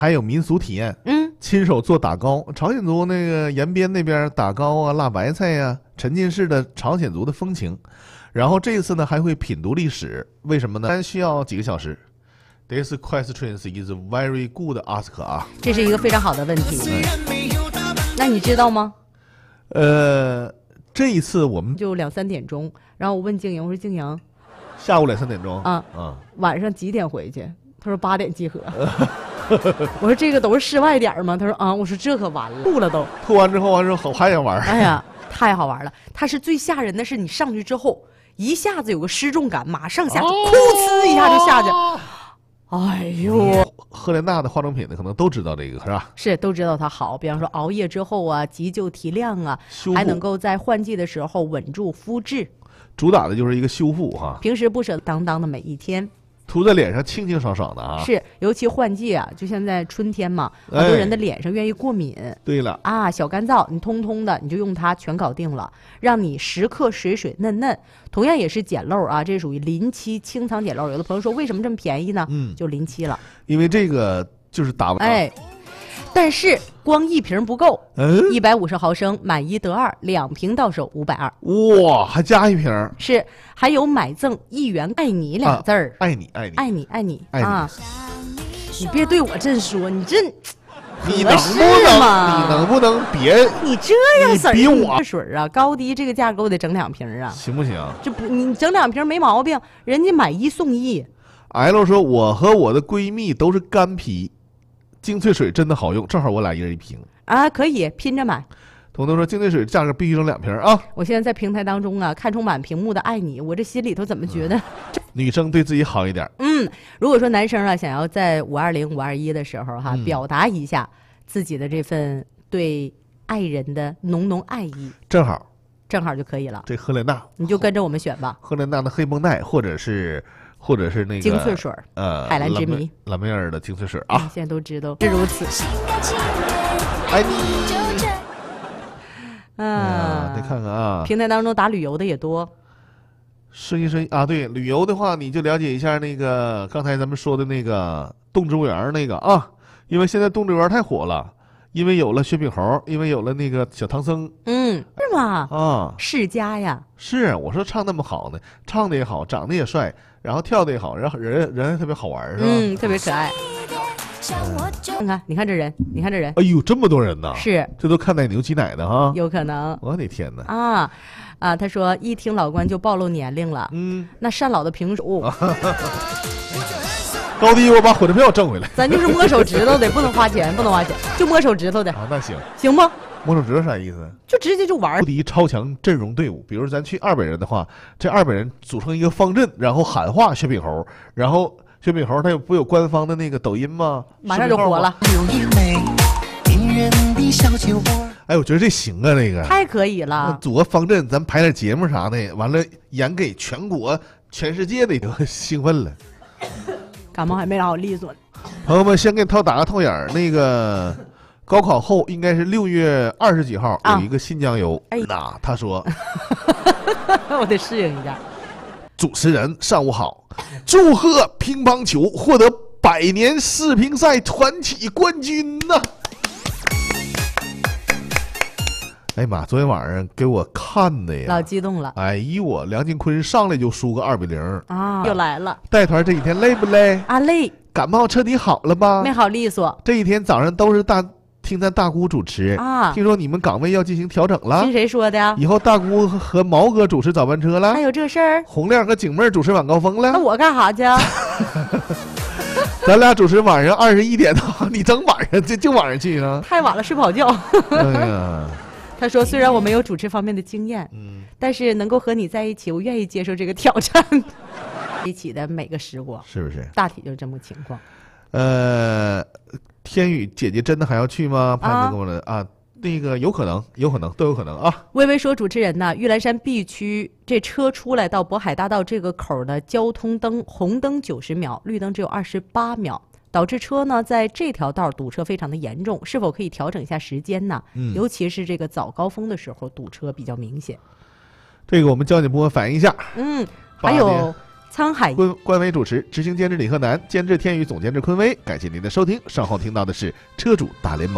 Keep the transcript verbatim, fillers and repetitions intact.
还有民俗体验， 嗯， 亲手做打糕。朝鲜族那个延边那边打糕啊、辣白菜呀、啊，沉浸式的朝鲜族的风情。然后这次呢还会品读历史，为什么呢？单需要几个小时。This question is very good ask 啊， 这是一个非常好的问题。嗯、那你知道吗？ 呃，这一次我们就两三点钟，然后我问静莹，我说静莹， 下午两三点钟啊啊， 晚上几点回去？他说八点集合。我说这个都是室外点吗？他说啊，我说这可完了，吐了都。 吐完之后，完之后还想玩。 哎呀，太好玩了！它是最吓人的是，你上去之后，一下子有个失重感，马上下去， 哦、 哭呲一下就下去。哎呦， 赫莲娜的化妆品的可能都知道这个是吧？ 是都知道它好，比方说熬夜之后啊，急救提亮啊，还能够在换季的时候稳住肤质。 主打的就是一个修复哈， 平时不舍当当的每一天。 涂在脸上清清爽爽的啊， 是，尤其换季啊，就现在春天嘛，好多人的脸上愿意过敏。哎、 对了啊，小干燥，你通通的，你就用它全搞定了，让你时刻水水嫩嫩。同样也是减漏啊，这属于临期清仓减漏。有的朋友说为什么这么便宜呢？嗯，就临期了， 因为这个就是打完。 哎。但是光一瓶不够，一百五十毫升买一得二，两瓶到手五百二。 哇，还加一瓶？ 是，还有买赠一元爱你俩字儿、 啊，爱你爱你爱你爱你爱你啊！你别对我这说，你这你能不能你能不能别你这样式儿？ 比我水啊，高低这个价格我得整两瓶啊， 行不行？ 这不你整两瓶没毛病，人家买一送一。 L 说，我和我的闺蜜都是干皮。精粹水真的好用，正好我俩一人一瓶啊，可以拼着买。 彤彤说精粹水价格必须整两瓶啊！ 我现在在平台当中啊，看充满屏幕的爱你，我这心里头怎么觉得、嗯、 女生对自己好一点？ 嗯，如果说男生啊想要在五二零五二一的时候哈、啊嗯，表达一下自己的这份对爱人的浓浓爱意， 正好正好就可以了。 这赫莲娜， 你就跟着我们选吧。 赫莲娜的黑绷带，或者是。或者是那个精粹水， 呃， 海蓝之谜， 蓝莓儿的精粹水啊， 现在都知道是如此。 爱你，啊，得看看啊， 平台当中打旅游的也多。 顺一顺啊，对，旅游的话，你就了解一下那个刚才咱们说的那个动植物园那个啊，因为现在动植物园太火了。因为有了雪饼猴，因为有了那个小唐僧， 嗯，是吗？ 啊， 世家呀， 是我说唱那么好呢，唱的也好，长得也帅，然后跳的也好，然后人人还特别好玩，是吧？ 嗯，特别可爱。嗯、看看，你看这人，你看这人， 哎呦，这么多人呢！ 是， 这都看奶牛挤奶的哈， 有可能。 我的天哪！ 啊啊，他说一听老关就暴露年龄了， 嗯， 那单老的评手。 高低，我把火车票挣回来。 咱就是摸手指头的，不能花钱，不能花钱，就摸手指头的。 啊，那行， 行不？ 摸手指头啥意思？ 就直接就玩。 高低超强阵容队伍，比如咱去二百人的话，这二百人组成一个方阵，然后喊话雪饼猴，然后雪饼猴他有不有官方的那个抖音吗？ 马上就火了。 哎，我觉得这行啊，这个太可以了。 组个方阵，咱排点节目啥的，完了演给全国、全世界的都兴奋了。 感冒还没好利索呢。 朋友们，先给套打个套眼儿。那个高考后应该是六月二十几号、啊、有一个新疆游。哎，那他说， 我得适应一下。 主持人上午好，祝贺乒乓球获得百年世乒赛团体冠军呐、啊！哎呀妈！昨天晚上给我看的呀， 老激动了。 哎呦我，梁靖昆上来就输个二比零啊，又来了。 带团这几天累不累？ 啊，累。 感冒彻底好了吧？ 没好利索。 这一天早上都是大听咱大姑主持啊。 听说你们岗位要进行调整了？ 听谁说的呀？ 以后大姑和毛哥主持早班车了？ 还有这事儿？ 洪亮和景妹主持晚高峰了？ 那我干啥去啊？ 咱俩主持晚上二十一点的话，你整晚上就就晚上去啊？ 太晚了，睡不好觉。 哎呀。 他说：“虽然我没有主持方面的经验，嗯，但是能够和你在一起，我愿意接受这个挑战。一起的每个时光， 是不是？ 大体就这么个情况。 呃，天宇姐姐真的还要去吗？潘子跟我的啊，那个有可能，有可能，都有可能啊。 微微说，主持人呐，玉兰山 B 区这车出来到渤海大道这个口的交通灯红灯九十秒，绿灯只有二十八秒。”导致车呢在这条道堵车非常的严重，是否可以调整一下时间呢？嗯，尤其是这个早高峰的时候堵车比较明显。 这个我们交警部门反映一下。 嗯，还有沧海官官微主持，执行监制李鹤南，监制天宇，总监制坤威。感谢您的收听，稍后听到的是车主大联盟。